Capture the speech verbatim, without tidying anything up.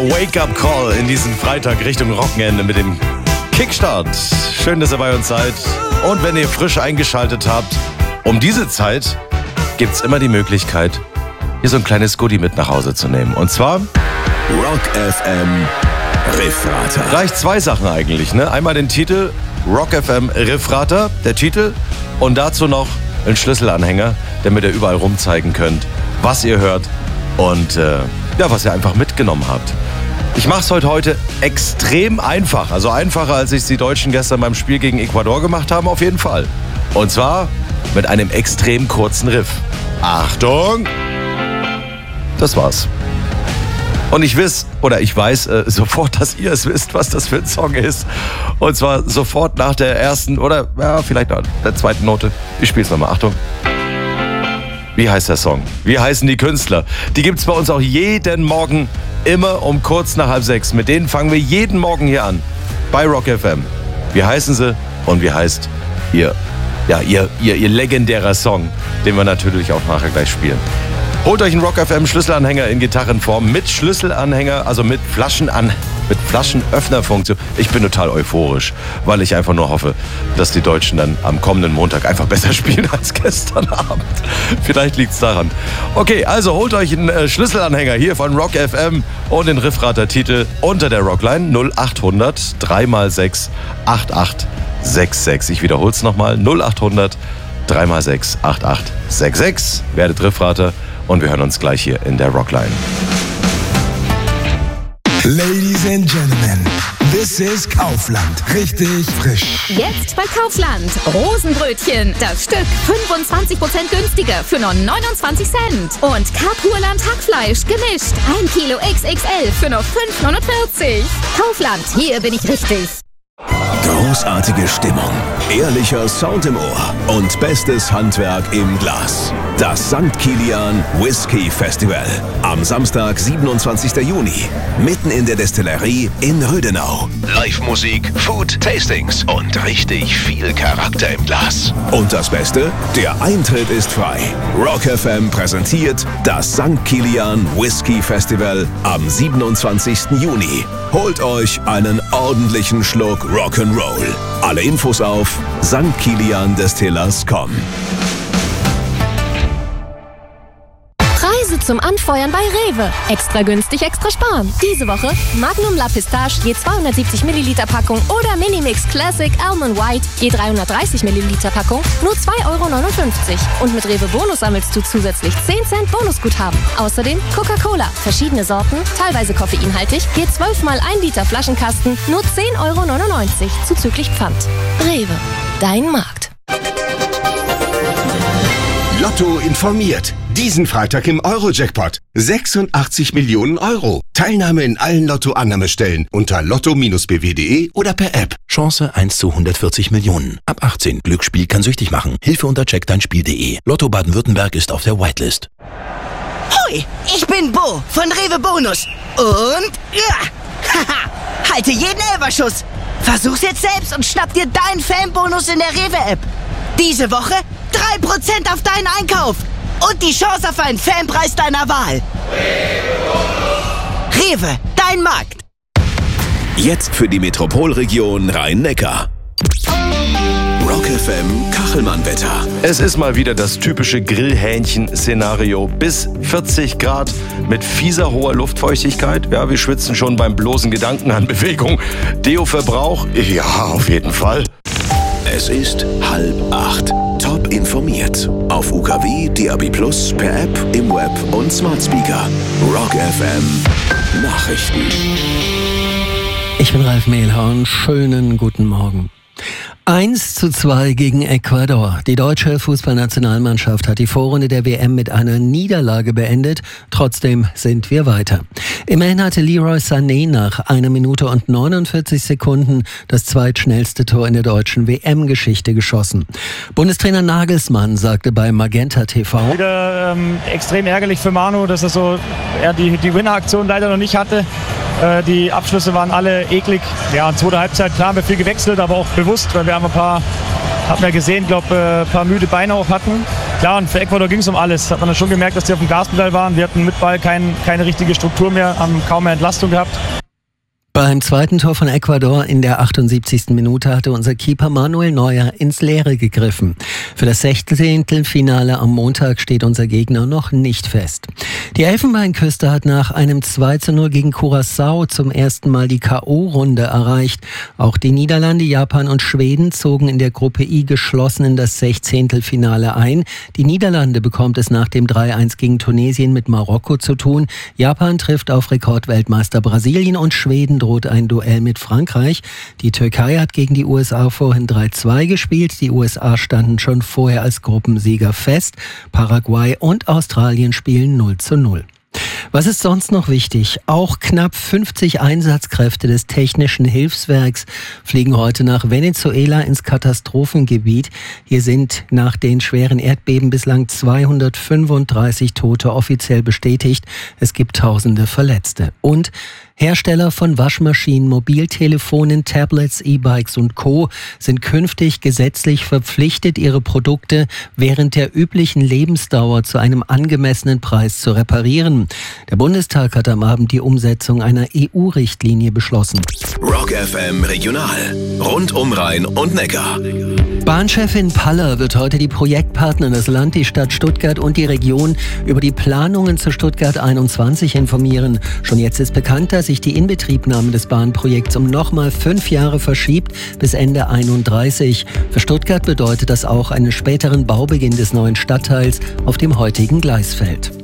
Wake-up-Call in diesen Freitag Richtung Wochenende mit dem Kickstart. Schön, dass ihr bei uns seid. Und wenn ihr frisch eingeschaltet habt, um diese Zeit gibt's immer die Möglichkeit, hier so ein kleines Goodie mit nach Hause zu nehmen. Und zwar Rock F M Riffrater. Gleich zwei Sachen eigentlich, ne? Einmal den Titel Rock F M Riffrater, der Titel, und dazu noch einen Schlüsselanhänger, damit ihr überall rumzeigen könnt, was ihr hört und äh, ja, was ihr einfach mitgenommen habt. Ich mache es heute heute extrem einfach, also einfacher, als es die Deutschen gestern beim Spiel gegen Ecuador gemacht haben, auf jeden Fall. Und zwar mit einem extrem kurzen Riff. Achtung! Das war's. Und ich weiß, oder ich weiß äh, sofort, dass ihr es wisst, was das für ein Song ist. Und zwar sofort nach der ersten oder ja, vielleicht nach der zweiten Note. Ich spiel's nochmal. Achtung. Wie heißt der Song? Wie heißen die Künstler? Die gibt's bei uns auch jeden Morgen, immer um kurz nach halb sechs. Mit denen fangen wir jeden Morgen hier an. Bei Rock F M. Wie heißen sie und wie heißt ihr, ja, ihr, ihr, ihr legendärer Song, den wir natürlich auch nachher gleich spielen. Holt euch einen Rock F M Schlüsselanhänger in Gitarrenform mit Schlüsselanhänger, also mit Flaschen an, mit Flaschenöffnerfunktion. Ich bin total euphorisch, weil ich einfach nur hoffe, dass die Deutschen dann am kommenden Montag einfach besser spielen als gestern Abend. Vielleicht liegt's daran. Okay, also holt euch einen äh, Schlüsselanhänger hier von Rock F M und den Riffrater-Titel unter der Rockline null acht hundert drei mal sechs acht acht sechs sechs. Ich wiederhol's nochmal, null acht hundert drei mal sechs acht acht sechs sechs. Werdet Riffrater. Und wir hören uns gleich hier in der Rockline. Ladies and Gentlemen, this is Kaufland. Richtig frisch. Jetzt bei Kaufland. Rosenbrötchen. Das Stück fünfundzwanzig Prozent günstiger für nur neunundzwanzig Cent. Und Kapurland Hackfleisch gemischt. ein Kilo X X L für nur fünf neunundvierzig. Kaufland, hier bin ich richtig. Großartige Stimmung, ehrlicher Sound im Ohr und bestes Handwerk im Glas. Das Sankt Kilian Whisky Festival am Samstag, siebenundzwanzigsten Juni. Mitten in der Destillerie in Rödenau. Live-Musik, Food, Tastings und richtig viel Charakter im Glas. Und das Beste? Der Eintritt ist frei. Rock F M präsentiert das Sankt Kilian Whisky Festival am siebenundzwanzigsten Juni. Holt euch einen ordentlichen Schluck Rock'n'Roll. Alle Infos auf sankt kilian destillers punkt com. Preise zum Anfeuern bei Rewe. Extra günstig, extra sparen. Diese Woche Magnum La Pistache je zweihundertsiebzig Milliliter Packung oder Minimix Classic Almond White je dreihundertdreißig Milliliter Packung nur zwei Euro neunundfünfzig. Und mit Rewe Bonus sammelst du zusätzlich zehn Cent Bonusguthaben. Außerdem Coca-Cola, verschiedene Sorten, teilweise koffeinhaltig, je zwölf mal ein Liter Flaschenkasten nur zehn Euro neunundneunzig zuzüglich Pfand. Rewe, dein Markt. Lotto informiert. Diesen Freitag im Euro-Jackpot. sechsundachtzig Millionen Euro. Teilnahme in allen Lotto-Annahmestellen unter lotto b w punkt de oder per App. Chance eins zu hundertvierzig Millionen. Ab achtzehn. Glücksspiel kann süchtig machen. Hilfe unter check dein spiel punkt de. Lotto Baden-Württemberg ist auf der Whitelist. Hoi, ich bin Bo von Rewe Bonus. Und ja, haha, halte jeden Elferschuss. Versuch's jetzt selbst und schnapp dir deinen Fanbonus in der Rewe-App. Diese Woche drei Prozent auf deinen Einkauf. Und die Chance auf einen Fanpreis deiner Wahl. Rewe, dein Markt. Jetzt für die Metropolregion Rhein-Neckar. Rock F M Kachelmann-Wetter. Es ist mal wieder das typische Grillhähnchen-Szenario. Bis vierzig Grad mit fieser hoher Luftfeuchtigkeit. Ja, wir schwitzen schon beim bloßen Gedanken an Bewegung. Deo-Verbrauch? Ja, auf jeden Fall. Es ist halb acht. Top informiert. Auf U K W, D A B plus, per App, im Web und Smart Speaker. Rock F M Nachrichten. Ich bin Ralf Mehlhorn. Schönen guten Morgen. eins zu zwei gegen Ecuador. Die deutsche Fußballnationalmannschaft hat die Vorrunde der W M mit einer Niederlage beendet. Trotzdem sind wir weiter. Immerhin hatte Leroy Sané nach einer Minute und neunundvierzig Sekunden das zweitschnellste Tor in der deutschen W M-Geschichte geschossen. Bundestrainer Nagelsmann sagte bei Magenta T V: Wieder ähm, extrem ärgerlich für Manu, dass er so er die, die Winner-Aktion leider noch nicht hatte. Äh, die Abschlüsse waren alle eklig. Ja, in zweiter Halbzeit, klar, haben wir viel gewechselt, aber auch bewusst, weil wir haben ein paar, haben wir gesehen, glaube ein paar müde Beine auch hatten. Klar, und für Ecuador ging es um alles. Hat man dann schon gemerkt, dass die auf dem Gaspedal waren. Wir hatten mit Ball kein, keine richtige Struktur mehr, haben kaum mehr Entlastung gehabt. Beim zweiten Tor von Ecuador in der achtundsiebzigsten Minute hatte unser Keeper Manuel Neuer ins Leere gegriffen. Für das Sechzehntelfinale am Montag steht unser Gegner noch nicht fest. Die Elfenbeinküste hat nach einem zwei zu null gegen Curaçao zum ersten Mal die K O-Runde erreicht. Auch die Niederlande, Japan und Schweden zogen in der Gruppe I geschlossen in das Sechzehntelfinale ein. Die Niederlande bekommt es nach dem drei eins gegen Tunesien mit Marokko zu tun. Japan trifft auf Rekordweltmeister Brasilien und Schweden droht ein Duell mit Frankreich. Die Türkei hat gegen die U S A vorhin drei zwei gespielt. Die U S A standen schon vorher als Gruppensieger fest. Paraguay und Australien spielen null zu null. Was ist sonst noch wichtig? Auch knapp fünfzig Einsatzkräfte des Technischen Hilfswerks fliegen heute nach Venezuela ins Katastrophengebiet. Hier sind nach den schweren Erdbeben bislang zweihundertfünfunddreißig Tote offiziell bestätigt. Es gibt tausende Verletzte. Und Hersteller von Waschmaschinen, Mobiltelefonen, Tablets, E-Bikes und Co. sind künftig gesetzlich verpflichtet, ihre Produkte während der üblichen Lebensdauer zu einem angemessenen Preis zu reparieren. Der Bundestag hat am Abend die Umsetzung einer E U-Richtlinie beschlossen. Rock F M Regional. Rund um Rhein und Neckar. Bahnchefin Paller wird heute die Projektpartner, das Land, die Stadt Stuttgart und die Region über die Planungen zu Stuttgart einundzwanzig informieren. Schon jetzt ist bekannt, dass sich die Inbetriebnahme des Bahnprojekts um nochmal fünf Jahre verschiebt bis Ende einunddreißig. Für Stuttgart bedeutet das auch einen späteren Baubeginn des neuen Stadtteils auf dem heutigen Gleisfeld.